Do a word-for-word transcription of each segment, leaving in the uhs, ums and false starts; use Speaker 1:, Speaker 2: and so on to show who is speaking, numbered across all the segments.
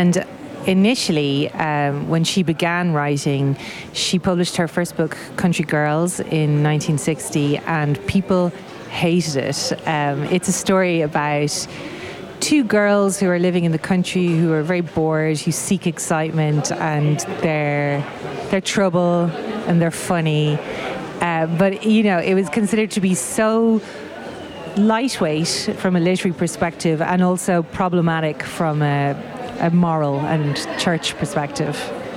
Speaker 1: And initially, um, when she began writing, she published her first book, Country Girls, in nineteen sixty, and people hated it. Um, it's a story about two girls who are living in the country, who are very bored, who seek excitement, and they're they're trouble and they're funny. Uh, but you know, it was considered to be so lightweight from a literary perspective, and also problematic from a, a moral and church perspective.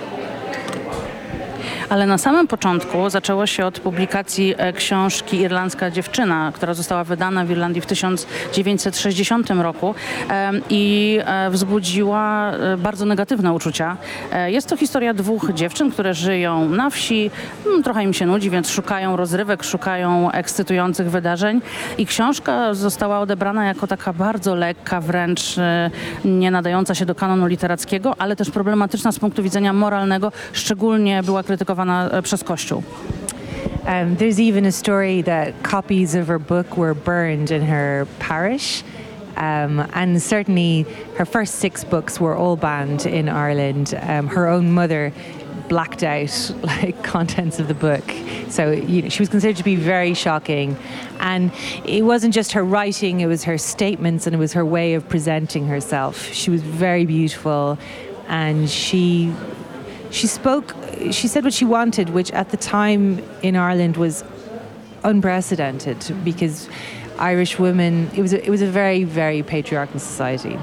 Speaker 2: Ale na samym początku zaczęło się od publikacji książki Irlandzka dziewczyna, która została wydana w Irlandii w tysiąc dziewięćset sześćdziesiątym roku i wzbudziła bardzo negatywne uczucia. Jest to historia dwóch dziewczyn, które żyją na wsi, trochę im się nudzi, więc szukają rozrywek, szukają ekscytujących wydarzeń i książka została odebrana jako taka bardzo lekka, wręcz nie nadająca się do kanonu literackiego, ale też problematyczna z punktu widzenia moralnego, szczególnie była krytykowana przez Kościół.
Speaker 1: Um, there's even a story that copies of her book were burned in her parish. Um, and certainly her first six books were all banned in Ireland. Um, her own mother blacked out like contents of the book. So you know, she was considered to be very shocking. And it wasn't just her writing, it was her statements and it was her way of presenting herself. She was very beautiful, and she she spoke, she said what she wanted, which at the time in Ireland was unprecedented, because Irish women, it was a, it was a very, very patriarchal society.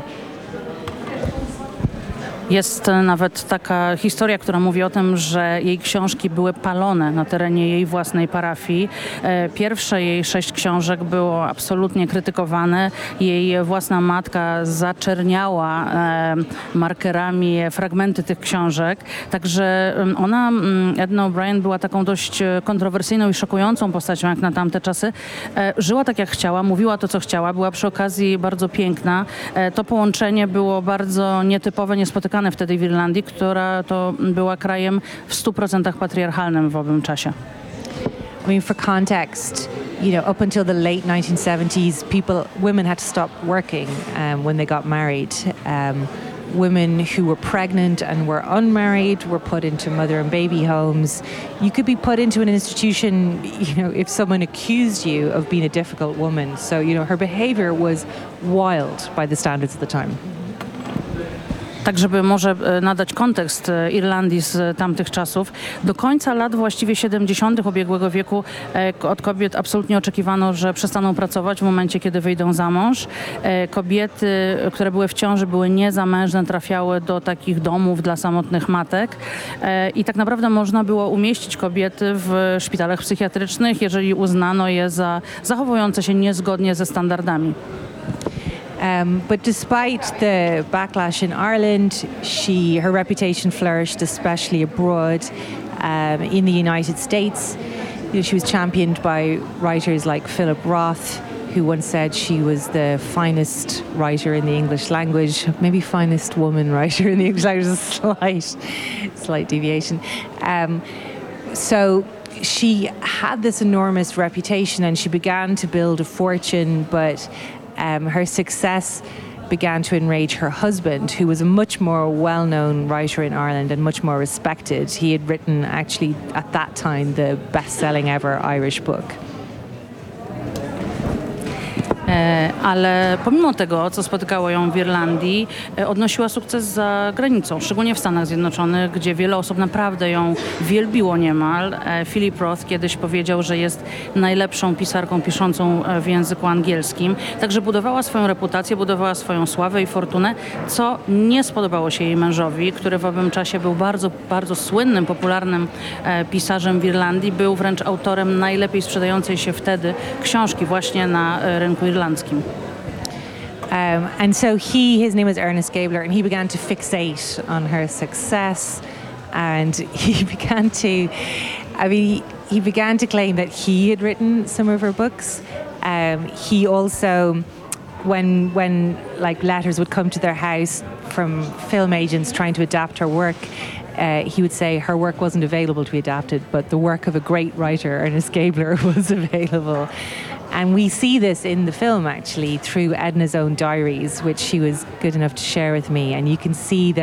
Speaker 2: Jest nawet taka historia, która mówi o tym, że jej książki były palone na terenie jej własnej parafii. Pierwsze jej sześć książek było absolutnie krytykowane. Jej własna matka zaczerniała markerami fragmenty tych książek. Także ona, Edna O'Brien, była taką dość kontrowersyjną i szokującą postacią jak na tamte czasy. Żyła tak jak chciała, mówiła to co chciała, była przy okazji bardzo piękna. To połączenie było bardzo nietypowe, niespotykane wtedy w Irlandii, która to była krajem w stu procentach patriarchalnym w owym czasie.
Speaker 1: I mean, for context, you know, up until the late nineteen seventies, people, women had to stop working um, when they got married. Um, women who were pregnant and were unmarried were put into mother and baby homes. You could be put into an institution, you know, if someone accused you of being a difficult woman. So, you know, her behavior was wild by the standards of the time.
Speaker 2: Tak, żeby może nadać kontekst Irlandii z tamtych czasów, do końca lat właściwie siedemdziesiątych ubiegłego wieku od kobiet absolutnie oczekiwano, że przestaną pracować w momencie, kiedy wyjdą za mąż. Kobiety, które były w ciąży, były niezamężne, trafiały do takich domów dla samotnych matek i tak naprawdę można było umieścić kobiety w szpitalach psychiatrycznych, jeżeli uznano je za zachowujące się niezgodnie ze standardami.
Speaker 1: Um, but despite the backlash in Ireland, she, her reputation flourished, especially abroad. Um, in the United States, you know, she was championed by writers like Philip Roth, who once said she was the finest writer in the English language, maybe finest woman writer in the English language, a slight, slight deviation. Um, so she had this enormous reputation and she began to build a fortune, but Um, her success began to enrage her husband, who was a much more well-known writer in Ireland and much more respected. He had written, actually, at that time, the best-selling ever Irish book.
Speaker 2: Ale pomimo tego, co spotykało ją w Irlandii, odnosiła sukces za granicą, szczególnie w Stanach Zjednoczonych, gdzie wiele osób naprawdę ją wielbiło niemal. Philip Roth kiedyś powiedział, że jest najlepszą pisarką piszącą w języku angielskim. Także budowała swoją reputację, budowała swoją sławę i fortunę, co nie spodobało się jej mężowi, który w owym czasie był bardzo, bardzo słynnym, popularnym pisarzem w Irlandii. Był wręcz autorem najlepiej sprzedającej się wtedy książki właśnie na rynku irlandzkim.
Speaker 1: Um, and so he, his name was Ernest Gabler, and he began to fixate on her success, and he began to, I mean, he, he began to claim that he had written some of her books. Um, he also, when when like letters would come to their house from film agents trying to adapt her work, Uh, he would say her work wasn't available to be adapted, but the work of a great writer, Ernest Gabler, was available. And we see this in the film, actually, through Edna's own diaries, which she was good enough to share with me. And you can see that